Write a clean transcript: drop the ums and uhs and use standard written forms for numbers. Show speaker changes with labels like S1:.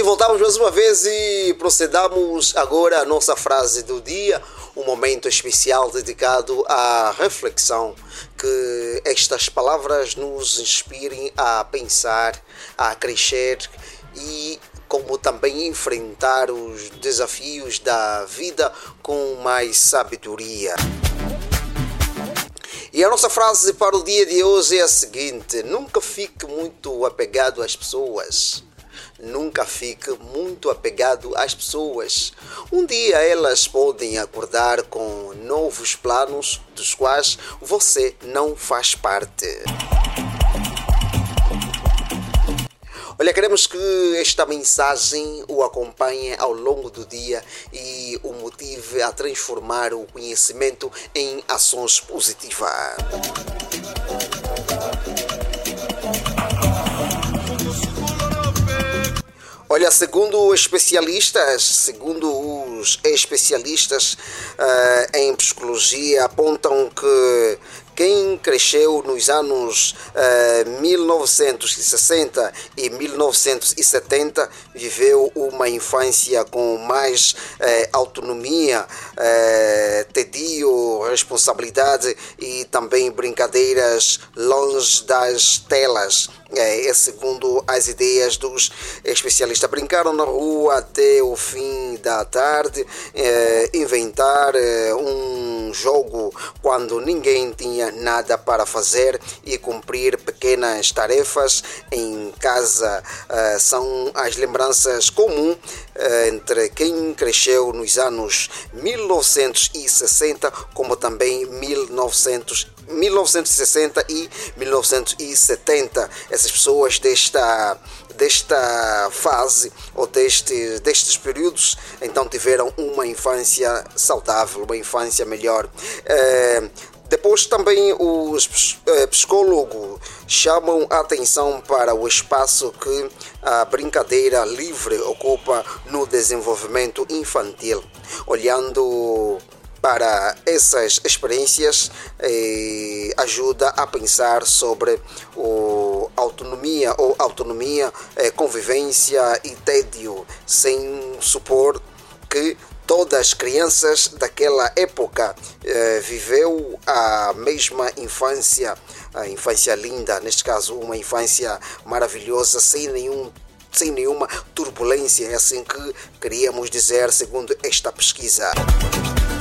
S1: Sim, voltamos mais uma vez e procedamos agora à nossa frase do dia, um momento especial dedicado à reflexão, que estas palavras nos inspirem a pensar, a crescer e como também enfrentar os desafios da vida com mais sabedoria. E a nossa frase para o dia de hoje é a seguinte: nunca fique muito apegado às pessoas. Nunca fique muito apegado às pessoas. Um dia elas podem acordar com novos planos dos quais você não faz parte. Olha, queremos que esta mensagem o acompanhe ao longo do dia e o motive a transformar o conhecimento em ações positivas. Olha, segundo os especialistas em psicologia, apontam que quem cresceu nos anos 1960 e 1970 viveu uma infância com mais autonomia, tedio, responsabilidade e também brincadeiras longe das telas. É segundo as ideias dos especialistas. Brincaram na rua até o fim da tarde, inventar um jogo quando ninguém tinha nada para fazer e cumprir pequenas tarefas em casa são as lembranças comuns entre quem cresceu nos anos 1960 como também 1960 e 1970. Essas pessoas desta fase ou destes períodos então tiveram uma infância saudável, uma infância melhor. Depois também os psicólogos chamam a atenção para o espaço que a brincadeira livre ocupa no desenvolvimento infantil. Olhando para essas experiências, ajuda a pensar sobre autonomia, convivência e tédio, sem supor que todas as crianças daquela época viveu a mesma infância, a infância linda, neste caso uma infância maravilhosa, sem nenhuma turbulência, é assim que queríamos dizer segundo esta pesquisa.